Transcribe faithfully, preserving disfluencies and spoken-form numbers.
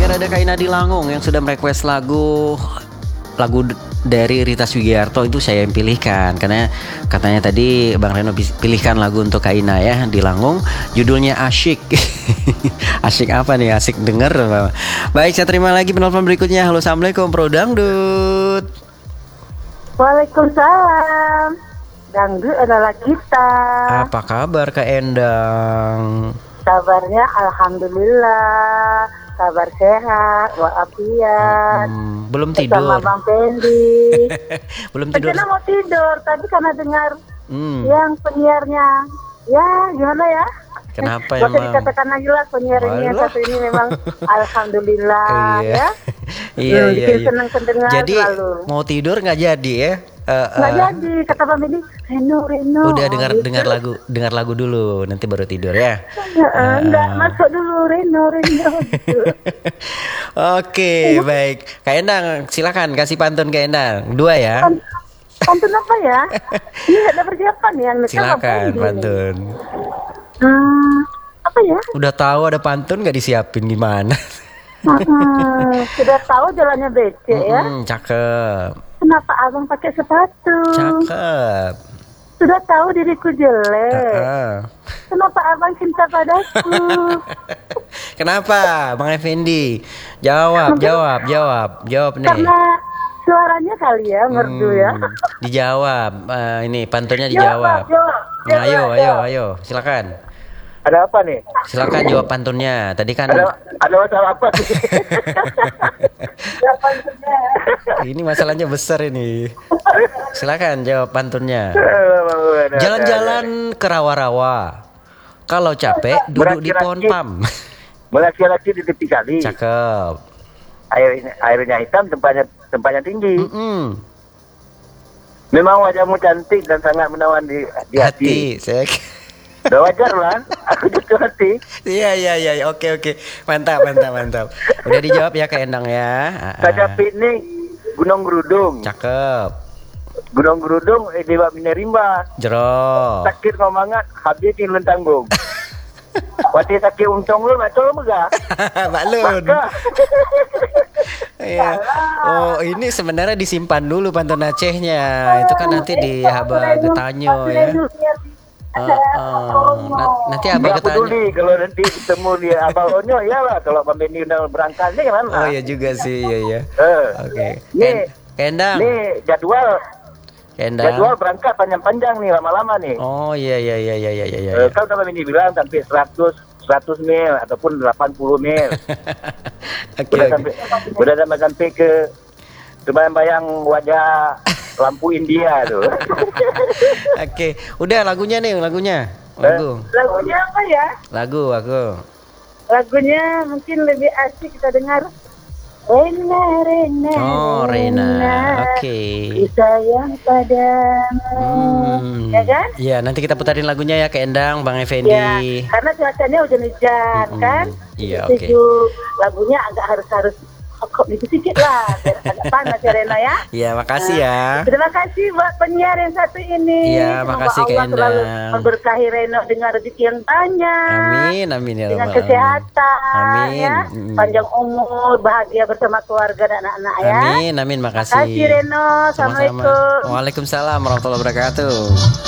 pendengar, ada Kak Ina di Langung yang sudah merequest lagu lagu dari Rita Sugiarto. Itu saya yang pilihkan karena katanya tadi Bang Reno pilihkan lagu untuk Kak Ina ya di Langung. Judulnya Asyik. Asyik apa nih? Asik denger. Baik, saya terima lagi penelpon berikutnya. Halo, assalamualaikum Pro Dangdut. Waalaikumsalam. Dangdut adalah kita. Apa kabar Kak Endang? Kabarnya alhamdulillah, kabar sehat walafiat. Hmm, belum tidur. Sama Bang Fendi. Belum tidur. Karena mau tidur, tapi karena dengar hmm. yang penyiarnya, ya gimana ya? Kenapa ya? Gak usah emang? dikatakan lagi lah penyiarnya yang satu ini memang alhamdulillah iya. ya. Iya hmm, iya. Bikin iya. seneng pendengar jadi selalu. Mau tidur nggak jadi ya? Uh, nggak uh, jadi, kata Bang Fendi, Reno Reno. Udah dengar gitu. dengar lagu dengar lagu dulu, nanti baru tidur ya. Ya, uh, enggak masuk dulu Reno Reno. Gitu. Oke, baik. Kak Endang, silakan kasih pantun Kak Endang. Dua ya. Pantun apa ya? Ini ada persiapan ya. Silakan pantun. Hmm, apa ya? Udah tahu ada pantun nggak disiapin gimana? Hmm, sudah tahu jalannya becek ya? Hmm, cakep. Kenapa abang pakai sepatu? Cakep. Sudah tahu diriku jelek. Uh-uh. Kenapa abang cinta padaku? Kenapa, Bang Effendi? Jawab, Mungkin jawab, jawab, jawab nih. Karena suaranya kali ya, merdu hmm, ya. Dijawab, uh, ini pantunnya dijawab. Jawab, jawab, nah, ayo, jawab, ayo, jawab. ayo, silakan. Ada apa nih? Silakan jawab pantunnya. Tadi kan ada ada masalah apa? Ini masalahnya besar ini. Silakan jawab pantunnya. Jalan-jalan ke rawa-rawa. Kalau capek duduk di pohon pam. Melaki-laki di tepi kali. Cakep. Air airnya hitam, tempatnya tempatnya tinggi. Mm-mm. Memang wajahmu cantik dan sangat menawan di, di hati. hati. Saya udah wajar lah, aku jatuh hati. Iya iya iya, oke oke, mantap mantap mantap. Udah dijawab ya Kak Endang ya. Kadapi ini Gunung Gerudung. Cakep. Gunung Gerudung eh, Dewa Minerimba. Jero. Sakit ngomangat, habis di lentanggung. Wati sakit untung lu, betul enggak? Maklun. Iya. Oh ini sebenarnya disimpan dulu pantun Acehnya. Itu kan nanti di Haba Getanyo ya. Uh, uh, nanti abang ketanya. Peduli kalau nanti ketemu di abang Onyo ya lah. Kalau Bang Benny udah berangkat nih kan. Oh iya juga sih, iya ya. Uh, Oke. Okay. Nih, Kendang. Nih jadwal. Kendang. Jadwal berangkat panjang-panjang nih, lama-lama nih. Oh iya iya iya iya iya iya. Uh, kan Bang Benny bilang sampai seratus seratus mil ataupun delapan puluh mil. Oke. Udah okay. sampai udah sampai sampai ke bayang-bayang wajah lampu India tuh. Oke, okay. Udah lagunya nih, lagunya. Lagu. Lagunya apa ya? Lagu, aku. Lagunya mungkin lebih asik kita dengar. Rena, Rena. Oh, Rena. Oke. Okay. Sayang padamu. Hmm. Ya kan? Iya, nanti kita putarin lagunya ya ke Endang, Bang Effendi. Ya, karena cuacanya hujan-hujan hmm. kan? Iya, oke. Okay. Lagunya agak harus-harus kok gitu sedikit lah, agak panas ya Rena ya. Iya, makasih ya. Terima kasih buat penyiar yang satu ini. Iya, makasih Kak Endang. Selalu memberkahi Reno dengan rezeki yang banyak. Amin, amin ya dengan Rabbal kesehatan. Amin. Ya. Panjang umur, bahagia bersama keluarga dan anak-anak ya. Amin, amin, makasih. Makasih Reno. Assalamualaikum. Waalaikumsalam warahmatullahi wabarakatuh.